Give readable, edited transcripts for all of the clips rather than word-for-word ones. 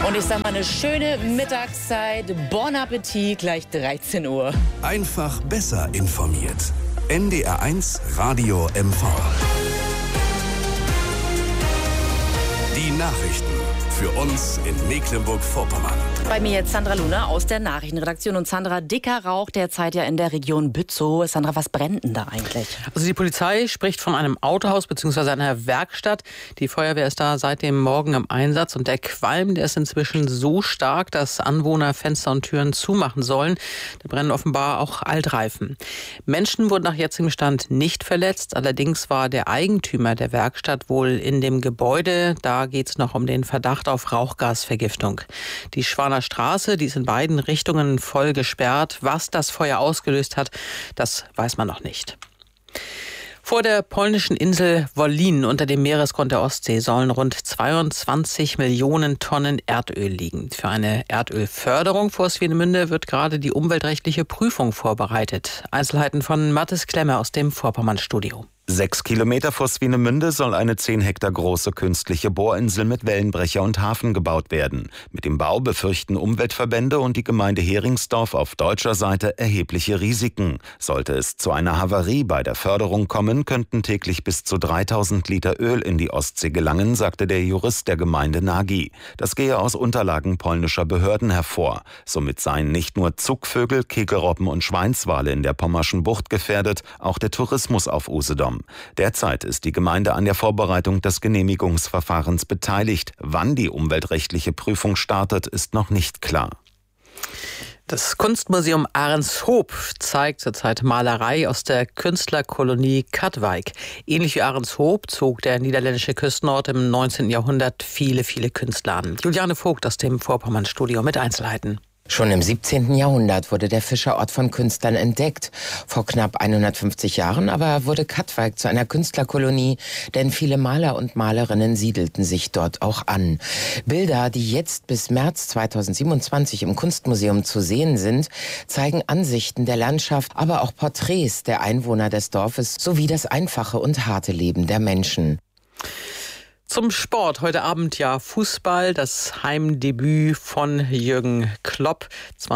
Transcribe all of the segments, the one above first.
Und ich sag mal, eine schöne Mittagszeit. Bon Appetit, gleich 13 Uhr. Einfach besser informiert. NDR1 Radio MV. Die Nachrichten für uns in Mecklenburg-Vorpommern. Bei mir jetzt Sandra Luna aus der Nachrichtenredaktion. Und Sandra, dicker Rauch derzeit ja in der Region Bützow. Sandra, was brennt denn da eigentlich? Also die Polizei spricht von einem Autohaus bzw. einer Werkstatt. Die Feuerwehr ist da seit dem Morgen im Einsatz. Und der Qualm, der ist inzwischen so stark, dass Anwohner Fenster und Türen zumachen sollen. Da brennen offenbar auch Altreifen. Menschen wurden nach jetzigem Stand nicht verletzt. Allerdings war der Eigentümer der Werkstatt wohl in dem Gebäude. Da geht es noch um den Verdacht auf Rauchgasvergiftung. Die Schwaner Straße, die ist in beiden Richtungen voll gesperrt. Was das Feuer ausgelöst hat, das weiß man noch nicht. Vor der polnischen Insel Wollin unter dem Meeresgrund der Ostsee sollen rund 22 Millionen Tonnen Erdöl liegen. Für eine Erdölförderung vor Swinemünde wird gerade die umweltrechtliche Prüfung vorbereitet. Einzelheiten von Mathis Klemmer aus dem Vorpommern-Studio. 6 Kilometer vor Swinemünde soll eine 10 Hektar große künstliche Bohrinsel mit Wellenbrecher und Hafen gebaut werden. Mit dem Bau befürchten Umweltverbände und die Gemeinde Heringsdorf auf deutscher Seite erhebliche Risiken. Sollte es zu einer Havarie bei der Förderung kommen, könnten täglich bis zu 3000 Liter Öl in die Ostsee gelangen, sagte der Jurist der Gemeinde Nagy. Das gehe aus Unterlagen polnischer Behörden hervor. Somit seien nicht nur Zugvögel, Kegelrobben und Schweinswale in der Pommerschen Bucht gefährdet, auch der Tourismus auf Usedom. Derzeit ist die Gemeinde an der Vorbereitung des Genehmigungsverfahrens beteiligt. Wann die umweltrechtliche Prüfung startet, ist noch nicht klar. Das Kunstmuseum Ahrenshoop zeigt zurzeit Malerei aus der Künstlerkolonie Katwijk. Ähnlich wie Ahrenshoop zog der niederländische Küstenort im 19. Jahrhundert viele Künstler an. Juliane Vogt aus dem Vorpommern-Studio mit Einzelheiten. Schon im 17. Jahrhundert wurde der Fischerort von Künstlern entdeckt. Vor knapp 150 Jahren aber wurde Katwijk zu einer Künstlerkolonie, denn viele Maler und Malerinnen siedelten sich dort auch an. Bilder, die jetzt bis März 2027 im Kunstmuseum zu sehen sind, zeigen Ansichten der Landschaft, aber auch Porträts der Einwohner des Dorfes sowie das einfache und harte Leben der Menschen. Zum Sport. Heute Abend ja Fußball, das Heimdebüt von Jürgen Klopp,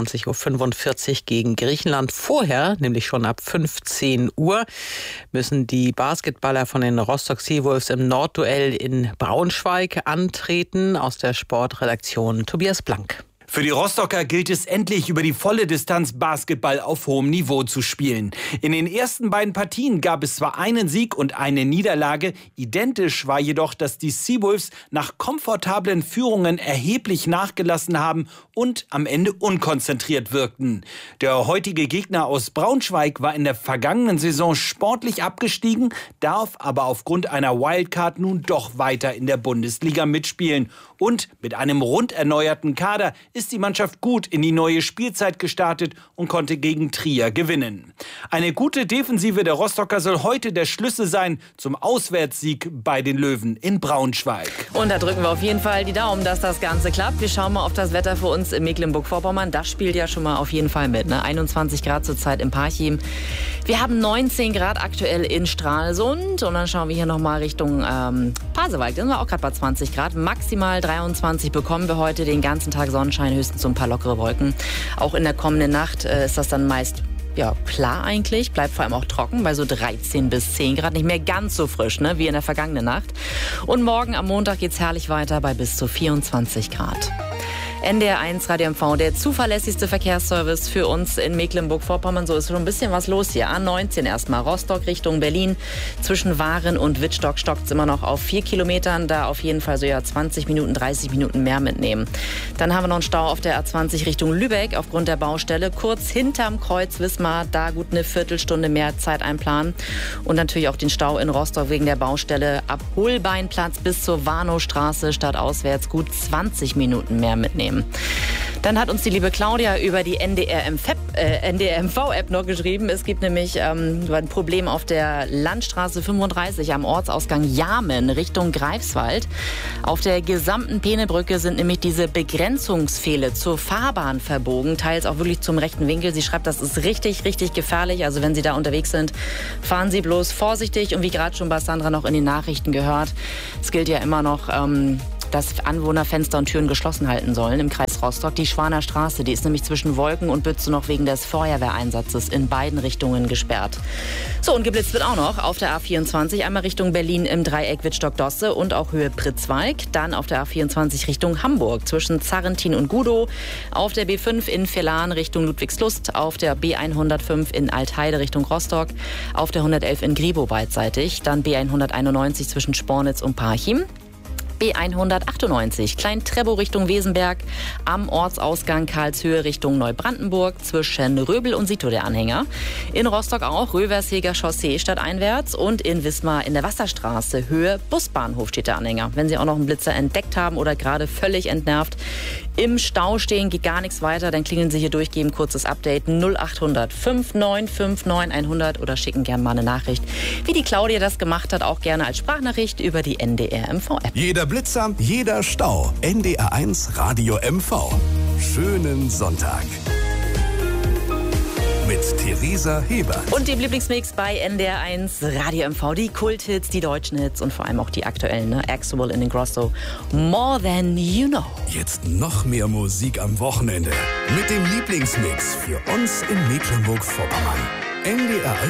20.45 Uhr gegen Griechenland. Vorher, nämlich schon ab 15 Uhr, müssen die Basketballer von den Rostock Seawolves im Nordduell in Braunschweig antreten. Aus der Sportredaktion Tobias Blank. Für die Rostocker gilt es endlich, über die volle Distanz Basketball auf hohem Niveau zu spielen. In den ersten beiden Partien gab es zwar einen Sieg und eine Niederlage. Identisch war jedoch, dass die Seawolves nach komfortablen Führungen erheblich nachgelassen haben und am Ende unkonzentriert wirkten. Der heutige Gegner aus Braunschweig war in der vergangenen Saison sportlich abgestiegen, darf aber aufgrund einer Wildcard nun doch weiter in der Bundesliga mitspielen. Und mit einem rund erneuerten Kader ist die Mannschaft gut in die neue Spielzeit gestartet und konnte gegen Trier gewinnen. Eine gute Defensive der Rostocker soll heute der Schlüssel sein zum Auswärtssieg bei den Löwen in Braunschweig. Und da drücken wir auf jeden Fall die Daumen, dass das Ganze klappt. Wir schauen mal auf das Wetter für uns in Mecklenburg-Vorpommern. Das spielt ja schon mal auf jeden Fall mit. 21 Grad zurzeit in Parchim. Wir haben 19 Grad aktuell in Stralsund. Und dann schauen wir hier nochmal Richtung Pasewalk. Da sind wir auch gerade bei 20 Grad. Maximal 23 bekommen wir heute, den ganzen Tag Sonnenschein, höchstens so ein paar lockere Wolken. Auch in der kommenden Nacht ist das dann meist klar eigentlich, bleibt vor allem auch trocken, bei so 13 bis 10 Grad, nicht mehr ganz so frisch wie in der vergangenen Nacht. Und morgen am Montag geht's herrlich weiter bei bis zu 24 Grad. NDR1 Radio MV, der zuverlässigste Verkehrsservice für uns in Mecklenburg-Vorpommern. So ist schon ein bisschen was los hier. A19 erstmal, Rostock Richtung Berlin. Zwischen Waren und Wittstock stockt es immer noch auf 4 Kilometern. Da auf jeden Fall so 20 Minuten, 30 Minuten mehr mitnehmen. Dann haben wir noch einen Stau auf der A20 Richtung Lübeck aufgrund der Baustelle. Kurz hinterm Kreuz Wismar, da gut eine Viertelstunde mehr Zeit einplanen. Und natürlich auch den Stau in Rostock wegen der Baustelle. Ab Holbeinplatz bis zur Warnowstraße statt auswärts gut 20 Minuten mehr mitnehmen. Dann hat uns die liebe Claudia über die NDR-MV-App noch geschrieben. Es gibt nämlich ein Problem auf der Landstraße 35 am Ortsausgang Jamen Richtung Greifswald. Auf der gesamten Peenebrücke sind nämlich diese Begrenzungspfähle zur Fahrbahn verbogen, teils auch wirklich zum rechten Winkel. Sie schreibt, das ist richtig, richtig gefährlich. Also wenn Sie da unterwegs sind, fahren Sie bloß vorsichtig. Und wie gerade schon bei Sandra noch in den Nachrichten gehört, es gilt ja immer noch dass Anwohner Fenster und Türen geschlossen halten sollen im Kreis Rostock. Die Schwaner Straße, die ist nämlich zwischen Wolken und Bützow noch wegen des Feuerwehreinsatzes in beiden Richtungen gesperrt. So, und geblitzt wird auch noch auf der A24, einmal Richtung Berlin im Dreieck Wittstock-Dosse und auch Höhe Pritzwalk. Dann auf der A24 Richtung Hamburg zwischen Zarrentin und Gudow. Auf der B5 in Villahn Richtung Ludwigslust. Auf der B105 in Altheide Richtung Rostock. Auf der 111 in Gribow beidseitig. Dann B191 zwischen Spornitz und Parchim. B198 Klein-Trebow Richtung Wesenberg, am Ortsausgang Karlshöhe Richtung Neubrandenburg, zwischen Röbel und Sito der Anhänger. In Rostock auch Röversheger Chaussee stadteinwärts und in Wismar in der Wasserstraße Höhe Busbahnhof steht der Anhänger. Wenn Sie auch noch einen Blitzer entdeckt haben oder gerade völlig entnervt im Stau stehen, geht gar nichts weiter, dann klingeln Sie hier durch, geben kurzes Update 0800 5959 100 oder schicken gerne mal eine Nachricht, wie die Claudia das gemacht hat, auch gerne als Sprachnachricht über die NDR MV-App. Jeder Blitzer, jeder Stau. NDR1 Radio MV. Schönen Sonntag. Mit Theresa Hebert. Und dem Lieblingsmix bei NDR1 Radio MV. Die Kulthits, die deutschen Hits und vor allem auch die aktuellen. Ne? Axel in Ingrosso. More Than You Know. Jetzt noch mehr Musik am Wochenende. Mit dem Lieblingsmix für uns in Mecklenburg-Vorpommern. NDR1